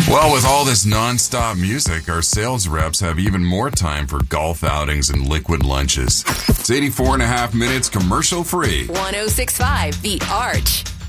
Well, with all this nonstop music, our sales reps have even more time for golf outings and liquid lunches. It's 84 and a half minutes commercial free. 106.5 The Arch.